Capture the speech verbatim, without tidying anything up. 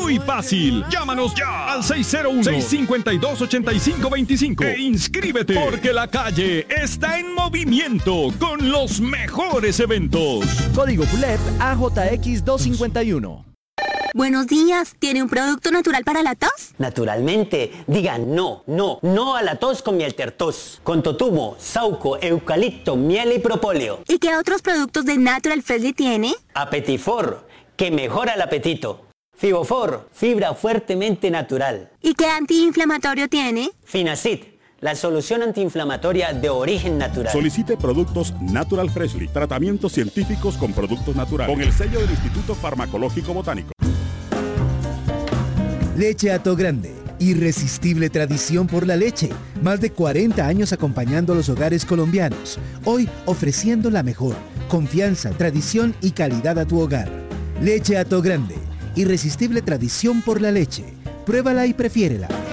muy fácil. Llámanos ya al seis cero uno, seis cinco dos, ocho cinco dos cinco e inscríbete, porque la calle está en movimiento con los mejores eventos. Código P U L E P A J X doscientos cincuenta y uno. Buenos días, ¿tiene un producto natural para la tos? Naturalmente, diga no, no, no a la tos con Mieltertos, con totumo, sauco, eucalipto, miel y propóleo. ¿Y qué otros productos de Natural Freshly tiene? Apetifor, que mejora el apetito. Fibofor, fibra fuertemente natural. ¿Y qué antiinflamatorio tiene? Finacid, la solución antiinflamatoria de origen natural. Solicite productos Natural Freshly, tratamientos científicos con productos naturales, con el sello del Instituto Farmacológico Botánico. Leche Hato Grande, irresistible tradición por la leche. Más de cuarenta años acompañando a los hogares colombianos. Hoy ofreciendo la mejor, confianza, tradición y calidad a tu hogar. Leche Hato Grande, irresistible tradición por la leche. Pruébala y prefiérela.